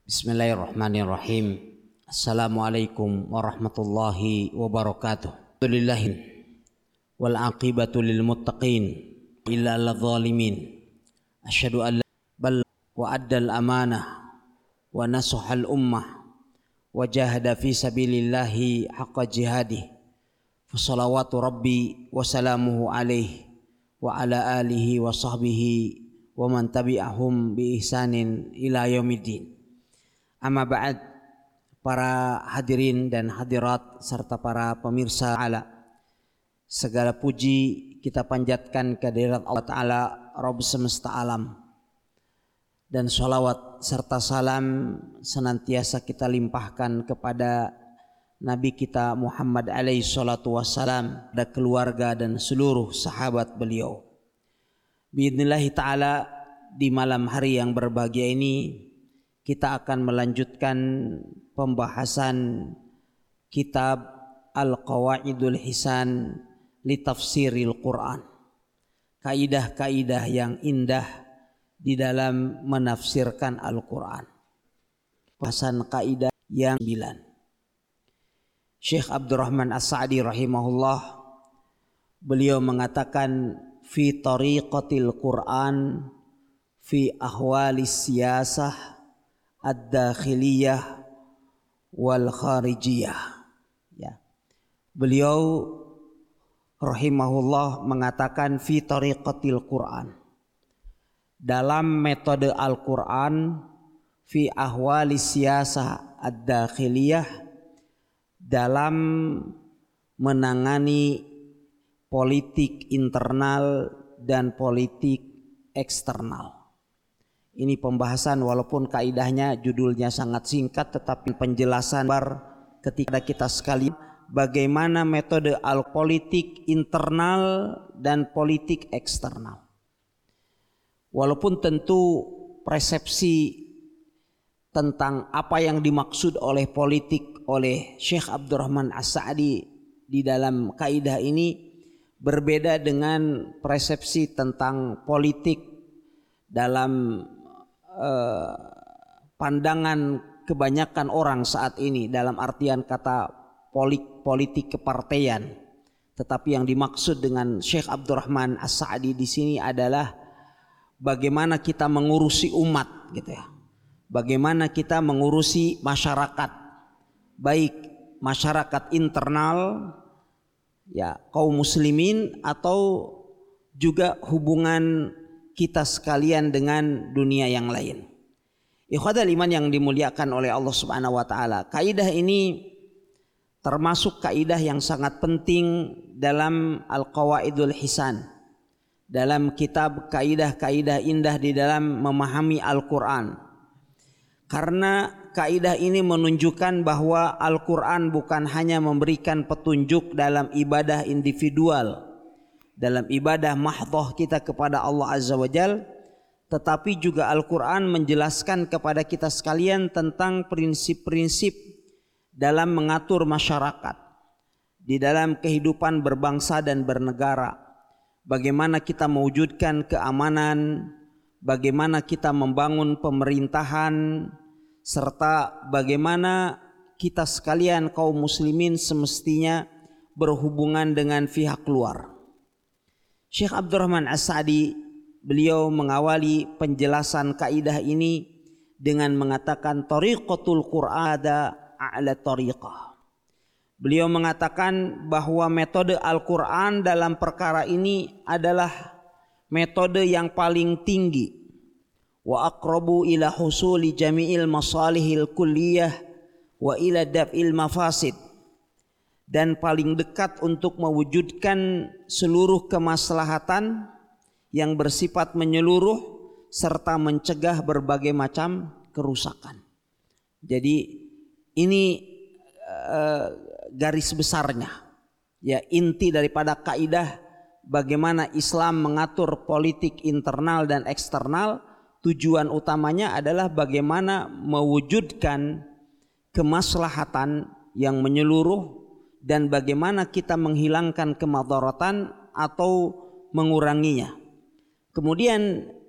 Bismillahirrahmanirrahim. Assalamualaikum warahmatullahi wabarakatuh. Alhamdulillah wal aqibatu lil muttaqin illa lil zalimin. Asyhadu an la bal wa addal amanah wa nasuhal ummah wa jahada fi sabilillahi haqqa jihadih. Fa salawatu rabbi wa salamuhu alaihi wa ala alihi wa sahbihi wa man tabi'ahum bi ihsanin ila yaumiddin. Amma ba'd, para hadirin dan hadirat serta para pemirsa ala, segala puji kita panjatkan kehadirat Allah Ta'ala Rabb semesta alam, dan sholawat serta salam senantiasa kita limpahkan kepada Nabi kita Muhammad alaihi salatu wassalam, dan keluarga dan seluruh sahabat beliau. Biidnillahi ta'ala, di malam hari yang berbahagia ini kita akan melanjutkan pembahasan kitab Al-Qawaidul Hisan li Tafsiril Quran. Kaidah-kaidah yang indah di dalam menafsirkan Al-Quran. Pembahasan kaidah yang 9. Syekh Abdurrahman As-Sa'di rahimahullah, beliau mengatakan fi tariqatil Quran fi ahwalis siyasah ad-dakhiliyah wal kharijiyah. Ya. Beliau rahimahullah mengatakan fi tariqatil Quran, dalam metode Al-Quran, fi ahwalis siyasah ad-dakhiliyah, dalam menangani politik internal dan politik eksternal. Ini pembahasan walaupun kaidahnya judulnya sangat singkat, tetapi penjelasan ketika kita sekalian bagaimana metode al-politik internal dan politik eksternal. Walaupun tentu persepsi tentang apa yang dimaksud oleh politik oleh Syekh Abdurrahman As-Sa'di di dalam kaidah ini berbeda dengan persepsi tentang politik dalam pandangan kebanyakan orang saat ini dalam artian kata politik kepartaian. Tetapi yang dimaksud dengan Syekh Abdurrahman As-Sa'di di sini adalah bagaimana kita mengurusi umat, gitu ya. Bagaimana kita mengurusi masyarakat, baik masyarakat internal, ya, kaum muslimin, atau juga hubungan kita sekalian dengan dunia yang lain. Ikhwatal iman yang dimuliakan oleh Allah Subhanahu wa taala. Kaidah ini termasuk kaidah yang sangat penting dalam Al-Qawaidul Hisan, dalam kitab kaidah-kaidah indah di dalam memahami Al-Qur'an. Karena kaidah ini menunjukkan bahwa Al-Qur'an bukan hanya memberikan petunjuk dalam ibadah individual, dalam ibadah mahdhah kita kepada Allah Azza wa Jal, tetapi juga Al-Quran menjelaskan kepada kita sekalian tentang prinsip-prinsip dalam mengatur masyarakat, di dalam kehidupan berbangsa dan bernegara. Bagaimana kita mewujudkan keamanan, bagaimana kita membangun pemerintahan, serta bagaimana kita sekalian kaum muslimin semestinya berhubungan dengan pihak luar. Syekh Abdurrahman As-Sa'di, beliau mengawali penjelasan kaidah ini dengan mengatakan tariqatul Qur'an a'la tariqah. Beliau mengatakan bahwa metode Al-Quran dalam perkara ini adalah metode yang paling tinggi. Wa aqrabu ila husuli jami'il masalihil kulliyah wa ila daf'il mafasid, dan paling dekat untuk mewujudkan seluruh kemaslahatan yang bersifat menyeluruh serta mencegah berbagai macam kerusakan. Jadi ini garis besarnya, ya, inti daripada kaidah bagaimana Islam mengatur politik internal dan eksternal. Tujuan utamanya adalah bagaimana mewujudkan kemaslahatan yang menyeluruh dan bagaimana kita menghilangkan kemadaratan atau menguranginya. Kemudian